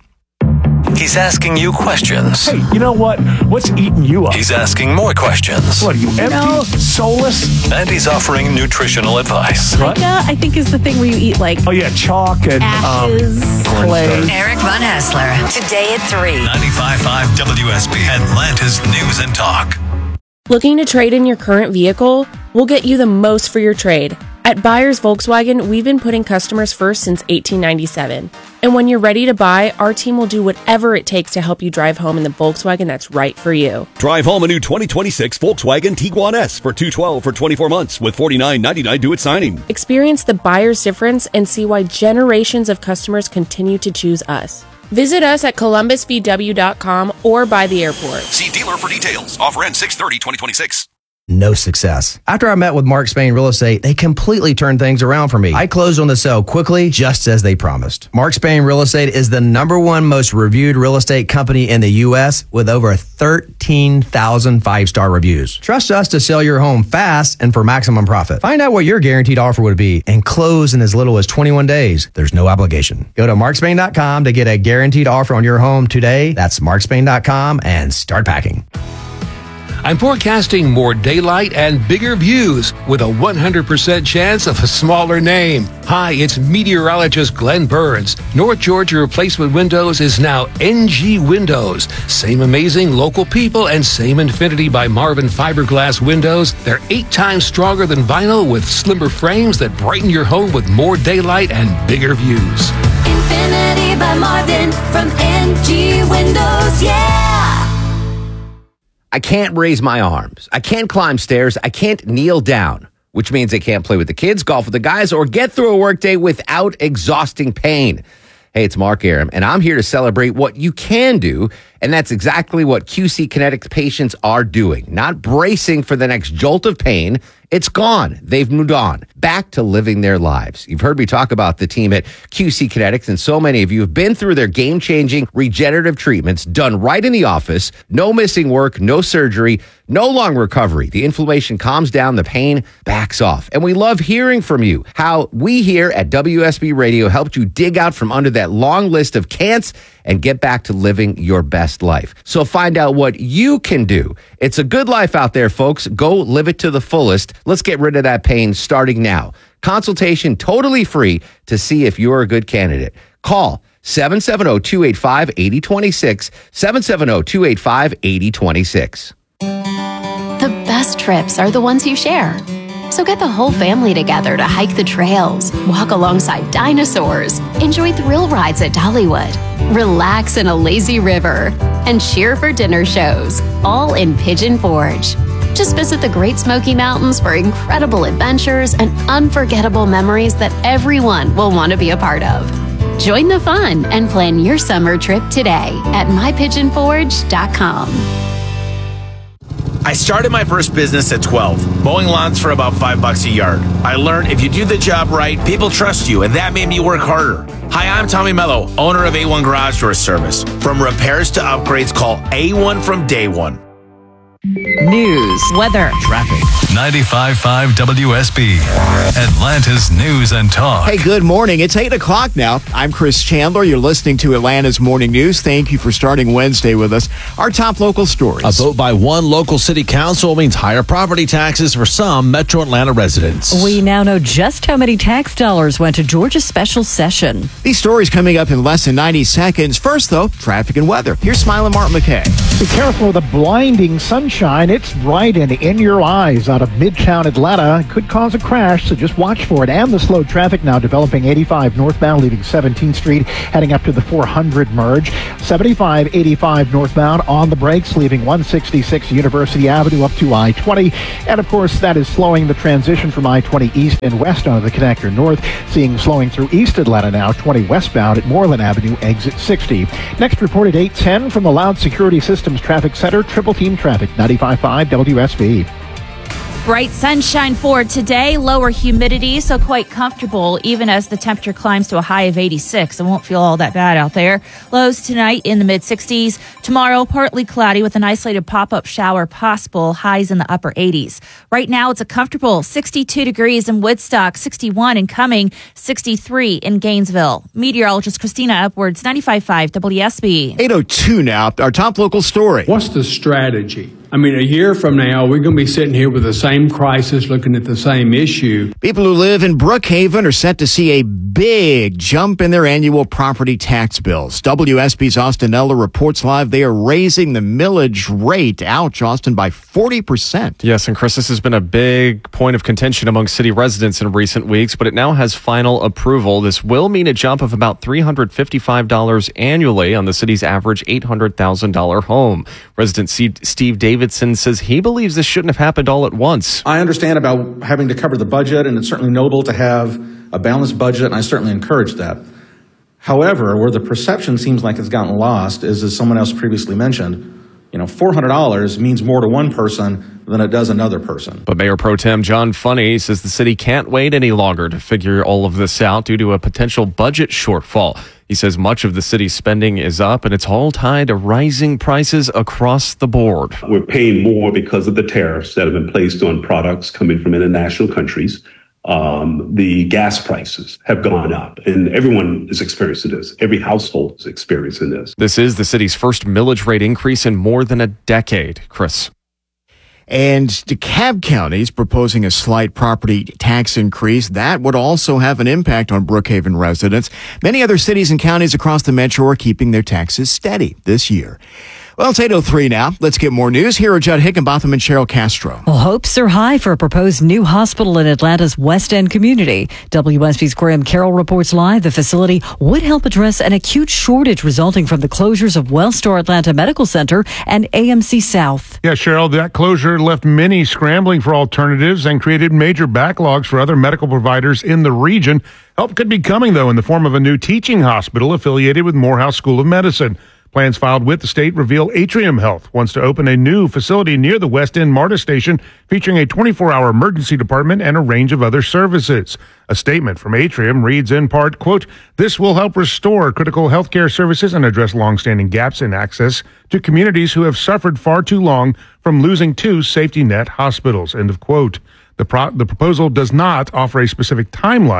He's asking you questions. Hey, you know what? What's eating you up? He's asking more questions. What are you, empty? No. Soulless? And he's offering nutritional advice. Pica, I think, is the thing where you eat like... Oh, yeah, chalk and... ashes, um, clay. Eric Von Hassler, today at three. ninety-five point five W S B, Atlanta's News and Talk. Looking to trade in your current vehicle? We'll get you the most for your trade. At Buyers Volkswagen, we've been putting customers first since eighteen ninety-seven. And when you're ready to buy, our team will do whatever it takes to help you drive home in the Volkswagen that's right for you. Drive home a new twenty twenty-six Volkswagen Tiguan S for two hundred twelve dollars for twenty-four months with forty-nine ninety-nine due at signing. Experience the buyer's difference and see why generations of customers continue to choose us. Visit us at columbus v w dot com or by the airport. See dealer for details. Offer ends six thirty twenty twenty-six. No success. After I met with Mark Spain Real Estate, they completely turned things around for me. I closed on the sale quickly, just as they promised. Mark Spain Real Estate is the number one most reviewed real estate company in the U S with over thirteen thousand five-star reviews. Trust us to sell your home fast and for maximum profit. Find out what your guaranteed offer would be and close in as little as twenty-one days. There's no obligation. Go to mark spain dot com to get a guaranteed offer on your home today. That's mark spain dot com and start packing. I'm forecasting more daylight and bigger views with a one hundred percent chance of a smaller name. Hi, it's meteorologist Glenn Burns. North Georgia Replacement Windows is now N G Windows. Same amazing local people and same Infinity by Marvin fiberglass windows. They're eight times stronger than vinyl with slimmer frames that brighten your home with more daylight and bigger views. Infinity by Marvin from N G Windows, yeah! I can't raise my arms. I can't climb stairs. I can't kneel down, which means I can't play with the kids, golf with the guys, or get through a workday without exhausting pain. Hey, it's Mark Aram, and I'm here to celebrate what you can do, and that's exactly what Q C Kinetics patients are doing. Not bracing for the next jolt of pain. It's gone. They've moved on. Back to living their lives. You've heard me talk about the team at Q C Kinetics, and so many of you have been through their game-changing regenerative treatments done right in the office. No missing work, no surgery, no long recovery. The inflammation calms down, the pain backs off. And we love hearing from you. How we here at W S B Radio helped you dig out from under that long list of can'ts and get back to living your best life. So find out what you can do. It's a good life out there, folks. Go live it to the fullest. Let's get rid of that pain starting now. Consultation totally free to see if you're a good candidate. Call seven seven zero, two eight five, eight zero two six, seven seven zero, two eight five, eight zero two six. The best trips are the ones you share. So get the whole family together to hike the trails, walk alongside dinosaurs, enjoy thrill rides at Dollywood, relax in a lazy river, and cheer for dinner shows, all in Pigeon Forge. Just visit the Great Smoky Mountains for incredible adventures and unforgettable memories that everyone will want to be a part of. Join the fun and plan your summer trip today at my pigeon forge dot com. I started my first business at twelve, mowing lawns for about five bucks a yard. I learned if you do the job right, people trust you, and that made me work harder. Hi, I'm Tommy Mello, owner of A one Garage Door Service. From repairs to upgrades, call A one from day one. News, weather, traffic. ninety-five point five W S B, Atlanta's News and Talk. Hey, good morning. It's eight o'clock now. I'm Chris Chandler. You're listening to Atlanta's Morning News. Thank you for starting Wednesday with us. Our top local stories. A vote by one local city council means higher property taxes for some Metro Atlanta residents. We now know just how many tax dollars went to Georgia's special session. These stories coming up in less than ninety seconds. First, though, traffic and weather. Here's Smiling Martin McKay. Be careful of the blinding sunshine. It's bright and in your eyes out of Midtown Atlanta. It could cause a crash, so just watch for it. And the slow traffic now developing eighty-five northbound, leaving seventeenth Street, heading up to the four hundred merge. seventy-five eighty-five northbound on the brakes, leaving one sixty-six University Avenue up to I twenty. And, of course, that is slowing the transition from I twenty east and west onto the connector north. Seeing slowing through East Atlanta now, twenty westbound at Moreland Avenue, exit sixty. Next reported eight ten from the Loud Security Systems Traffic Center, Triple Team Traffic, ninety-five point five W S B. Bright sunshine for today, lower humidity, so quite comfortable even as the temperature climbs to a high of eighty-six. It won't feel all that bad out there. Lows tonight in the mid sixties. Tomorrow, partly cloudy with an isolated pop-up shower possible. Highs in the upper eighties. Right now, it's a comfortable sixty-two degrees in Woodstock, sixty-one in Cumming, sixty-three in Gainesville. Meteorologist Christina Upwards, ninety-five point five W S B. eight oh two now, our top local story. What's the strategy? I mean, a year from now, we're going to be sitting here with the same crisis, looking at the same issue. People who live in Brookhaven are set to see a big jump in their annual property tax bills. W S B's Austin Eller reports live they are raising the millage rate, ouch, Austin, by forty percent. Yes, and Chris, this has been a big point of contention among city residents in recent weeks, but it now has final approval. This will mean a jump of about three hundred fifty-five dollars annually on the city's average eight hundred thousand dollars home. Resident Steve Davidson says he believes this shouldn't have happened all at once. I understand about having to cover the budget, and it's certainly noble to have a balanced budget, and I certainly encourage that. However, where the perception seems like it's gotten lost is, as someone else previously mentioned, you know, four hundred dollars means more to one person than it does another person. But Mayor Pro Tem John Funny says the city can't wait any longer to figure all of this out due to a potential budget shortfall. He says much of the city's spending is up, and it's all tied to rising prices across the board. We're paying more because of the tariffs that have been placed on products coming from international countries. Um, the gas prices have gone up, and everyone is experiencing this. Every household is experiencing this. This is the city's first millage rate increase in more than a decade. Chris. And DeKalb County is proposing a slight property tax increase. That would also have an impact on Brookhaven residents. Many other cities and counties across the metro are keeping their taxes steady this year. Well, it's eight oh three now. Let's get more news. Here are Judd Hickenbotham and Cheryl Castro. Well, hopes are high for a proposed new hospital in Atlanta's West End community. W S B's Graham Carroll reports live the facility would help address an acute shortage resulting from the closures of Wellstar Atlanta Medical Center and A M C South. Yeah, Cheryl, that closure left many scrambling for alternatives and created major backlogs for other medical providers in the region. Help could be coming, though, in the form of a new teaching hospital affiliated with Morehouse School of Medicine. Plans filed with the state reveal Atrium Health wants to open a new facility near the West End MARTA station featuring a twenty-four hour emergency department and a range of other services. A statement from Atrium reads in part, quote, "This will help restore critical healthcare services and address longstanding gaps in access to communities who have suffered far too long from losing two safety net hospitals," end of quote. The, pro- the proposal does not offer a specific timeline for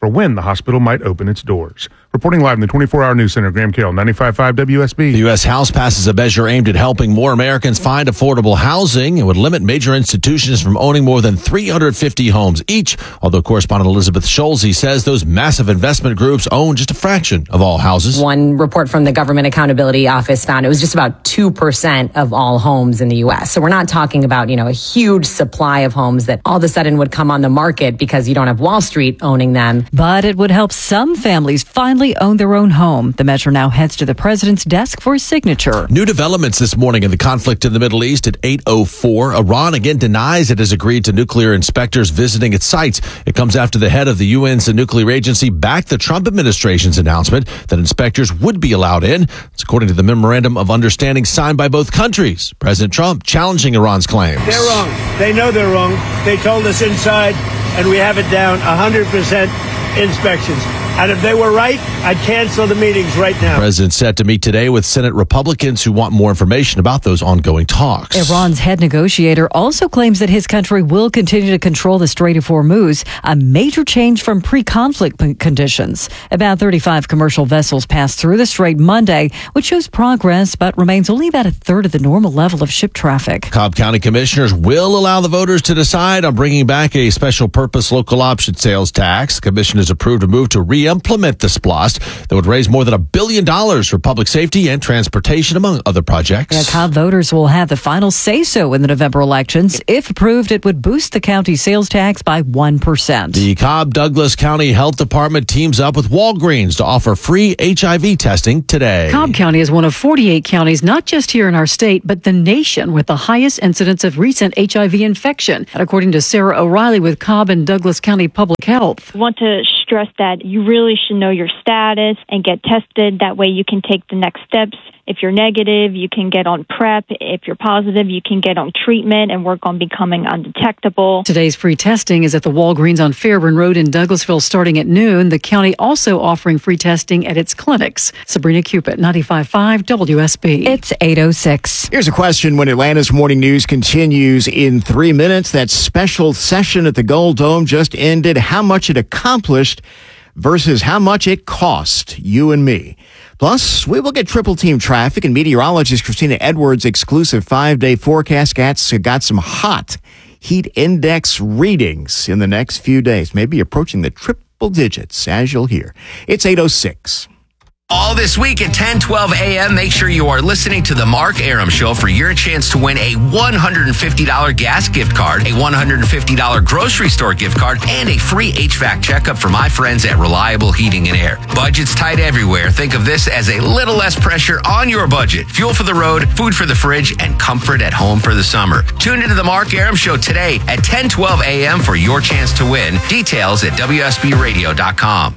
for when the hospital might open its doors. Reporting live in the twenty-four hour news center, Graham Carroll, ninety-five point five W S B. The U S House passes a measure aimed at helping more Americans find affordable housing. It would limit major institutions from owning more than three hundred fifty homes each, although correspondent Elizabeth Scholze says those massive investment groups own just a fraction of all houses. One report from the Government Accountability Office found it was just about two percent of all homes in the U S. So we're not talking about, you know, a huge supply of homes that all of a sudden would come on the market because you don't have Wall Street owning them. But it would help some families finally own their own home. The measure now heads to the president's desk for his signature. New developments this morning in the conflict in the Middle East at eight oh four. Iran again denies it has agreed to nuclear inspectors visiting its sites. It comes after the head of the U N's nuclear agency backed the Trump administration's announcement that inspectors would be allowed in. It's according to the memorandum of understanding signed by both countries. President Trump challenging Iran's claims. They're wrong. They know they're wrong. They told us inside, and we have it down one hundred percent inspections. And if they were right, I'd cancel the meetings right now. The president set to meet today with Senate Republicans who want more information about those ongoing talks. Iran's head negotiator also claims that his country will continue to control the Strait of Hormuz, a major change from pre-conflict conditions. About thirty-five commercial vessels passed through the strait Monday, which shows progress but remains only about a third of the normal level of ship traffic. Cobb County commissioners will allow the voters to decide on bringing back a special purpose local option sales tax. The commission has approved a move to re implement the SPLOST that would raise more than a billion dollars for public safety and transportation, among other projects. Yeah, Cobb voters will have the final say-so in the November elections. If approved, it would boost the county sales tax by one percent. The Cobb-Douglas County Health Department teams up with Walgreens to offer free H I V testing today. Cobb County is one of forty-eight counties, not just here in our state, but the nation, with the highest incidence of recent H I V infection. And according to Sarah O'Reilly with Cobb and Douglas County Public Health. I want to stress that you really should know your status and get tested. That way you can take the next steps. If you're negative, you can get on PrEP. If you're positive, you can get on treatment and work on becoming undetectable. Today's free testing is at the Walgreens on Fairburn Road in Douglasville starting at noon. The county also offering free testing at its clinics. Sabrina Cupid, ninety-five point five W S B. It's eight oh six. Here's a question when Atlanta's Morning News continues in three minutes. That special session at the Gold Dome just ended. How much it accomplished versus how much it cost you and me. Plus, we will get triple team traffic and meteorologist Christina Edwards' exclusive five-day forecast got, got some hot heat index readings in the next few days, maybe approaching the triple digits, as you'll hear. It's eight oh six. All this week at ten twelve a.m., make sure you are listening to The Mark Arum Show for your chance to win a one hundred fifty dollars gas gift card, a one hundred fifty dollars grocery store gift card, and a free H V A C checkup for my friends at Reliable Heating and Air. Budget's tight everywhere. Think of this as a little less pressure on your budget. Fuel for the road, food for the fridge, and comfort at home for the summer. Tune into The Mark Arum Show today at ten twelve a.m. for your chance to win. Details at W S B radio dot com.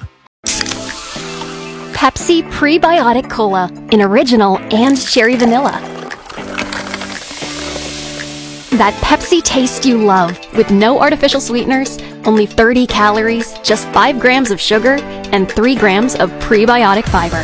Pepsi Prebiotic Cola in original and cherry vanilla. That Pepsi taste you love with no artificial sweeteners, only thirty calories, just five grams of sugar, and three grams of prebiotic fiber.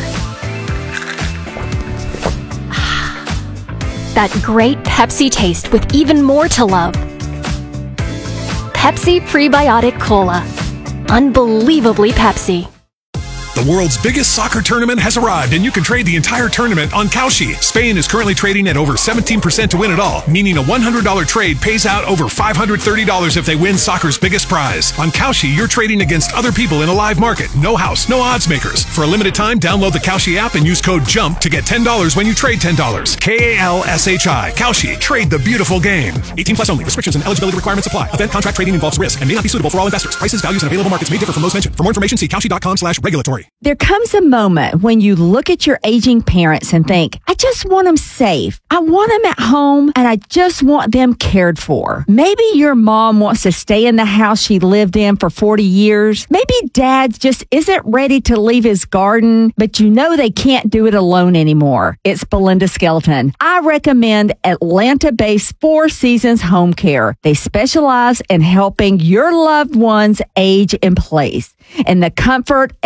That great Pepsi taste with even more to love. Pepsi Prebiotic Cola. Unbelievably Pepsi. The world's biggest soccer tournament has arrived, and you can trade the entire tournament on Kalshi. Spain is currently trading at over seventeen percent to win it all, meaning a one hundred dollars trade pays out over five hundred thirty dollars if they win soccer's biggest prize. On Kalshi, you're trading against other people in a live market. No house, no odds makers. For a limited time, download the Kalshi app and use code JUMP to get ten dollars when you trade ten dollars. K A L S H I. Kalshi. Trade the beautiful game. eighteen plus only. Restrictions and eligibility requirements apply. Event contract trading involves risk and may not be suitable for all investors. Prices, values, and available markets may differ from those mentioned. For more information, see kalshi.com slash regulatory. There comes a moment when you look at your aging parents and think, I just want them safe. I want them at home and I just want them cared for. Maybe your mom wants to stay in the house she lived in for forty years. Maybe dad just isn't ready to leave his garden, but you know they can't do it alone anymore. It's Belinda Skelton. I recommend Atlanta-based Four Seasons Home Care. They specialize in helping your loved ones age in place in the comfort and dignity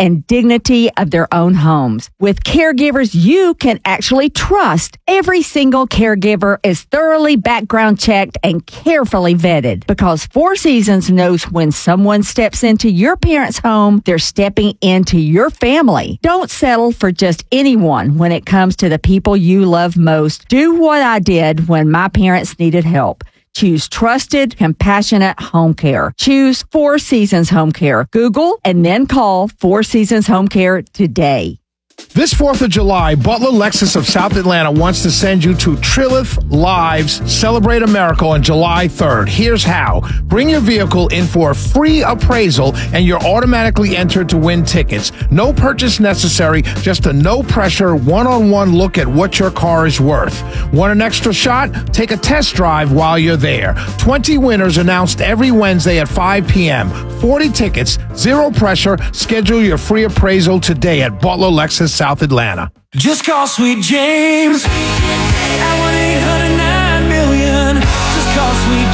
dignity of their own homes. With caregivers you can actually trust, every single caregiver is thoroughly background checked and carefully vetted, because Four Seasons knows when someone steps into your parents' home, they're stepping into your family. Don't settle for just anyone when it comes to the people you love most. Do what I did when my parents needed help. Choose trusted, compassionate home care. Choose Four Seasons Home Care. Google and then call Four Seasons Home Care today. This fourth of July, Butler Lexus of South Atlanta wants to send you to Trilith Lives Celebrate America on July third. Here's how. Bring your vehicle in for a free appraisal and you're automatically entered to win tickets. No purchase necessary, just a no-pressure, one-on-one look at what your car is worth. Want an extra shot? Take a test drive while you're there. twenty winners announced every Wednesday at five p.m. forty tickets, zero pressure. Schedule your free appraisal today at Butler Lexus South Atlanta. Just call Sweet James at one eight hundred nine million. Just call Sweet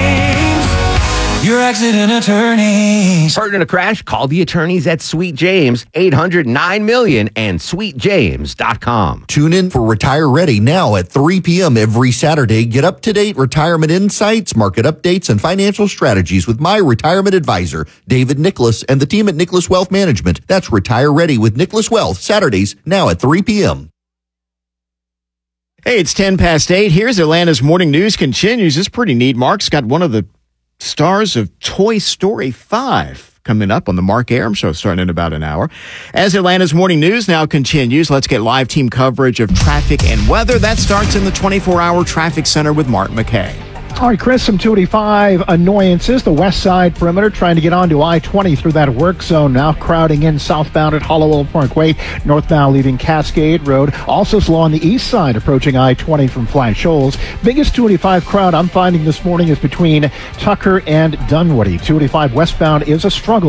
James, your accident attorneys. Hurt in a crash? Call the attorneys at Sweet James, eight hundred nine million and sweet james dot com. Tune in for Retire Ready now at three p.m. every Saturday. Get up-to-date retirement insights, market updates, and financial strategies with my retirement advisor, David Nicholas, and the team at Nicholas Wealth Management. That's Retire Ready with Nicholas Wealth, Saturdays now at three p.m. Hey, it's ten past eight. Here's Atlanta's Morning News continues. It's pretty neat. Mark's got one of the stars of Toy Story five coming up on the Mark Arum Show starting in about an hour. As Atlanta's Morning News now continues, let's get live team coverage of traffic and weather. That starts in the twenty-four hour traffic center with Mark McKay. All right, Chris, some two eighty-five annoyances. The west side perimeter trying to get onto I twenty through that work zone. Now crowding in southbound at Hollowell Parkway, northbound leaving Cascade Road. Also slow on the east side approaching I twenty from Flat Shoals. Biggest two eighty-five crowd I'm finding this morning is between Tucker and Dunwoody. two eighty-five westbound is a struggle.